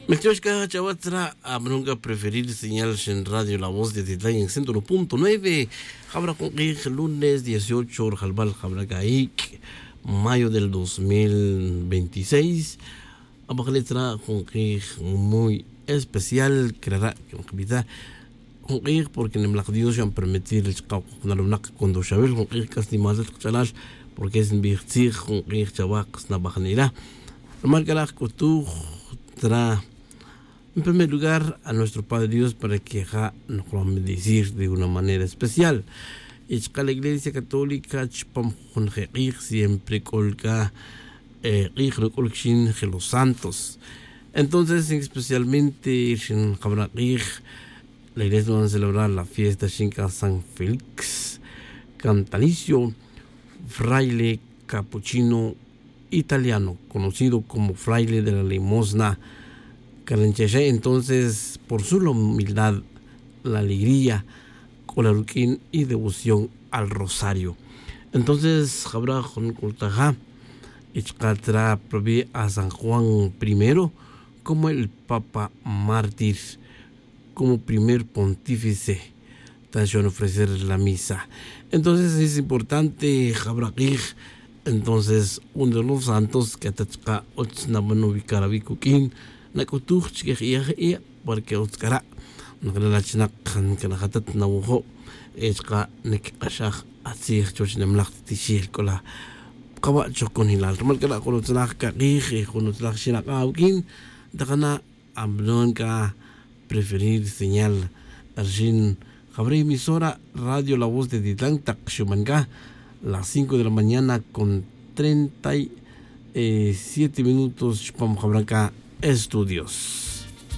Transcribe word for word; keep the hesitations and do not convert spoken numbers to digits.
Melchioshka Chavatra, Abrunga preferir señal en radio La Voz de Titlán en ciento uno punto nueve. Jabra con lunes dieciocho, Jalbal Jabra Gaik, mayo del dos mil veintiséis. Abajo letra con muy especial, creará con vida con porque en el Dios ya han permitido el chacao con la lunaca cuando Shabel con casi más de chalal porque es en virtud con Chavak Snabajanera. Remarcará que tú tra. En primer lugar, a nuestro Padre Dios para que ja, nos pueda bendecir de una manera especial. Y la Iglesia Católica siempre colga eh, los santos. Entonces, especialmente en la Iglesia va a celebrar la fiesta de San Félix, cantalicio, fraile capuchino italiano, conocido como fraile de la limosna. Entonces, por su humildad, la alegría, colaruquín y devoción al rosario. Entonces, habrá con Kultaja, Ichkatra prohíbe a San Juan primero como el Papa Mártir, como primer pontífice, también ofrecer la misa. Entonces, es importante, habrá entonces, uno de los santos que ataca Otsnabano Vicarabikukin. Nakutuh chiquilla ia porque oskara nakala chinak kan kana hatat nawho eska nek ashah asih chochnamlaq tishil kola qawa chokon hilal markala kono tnak ka qih kono tnak shinak awkin dakana amnon ka preferir señal arjin Jabre emisora Radio La Voz de Titlán Taxumanga las cinco de la mañana con treinta y siete minutos Pam Jabranca Estudios.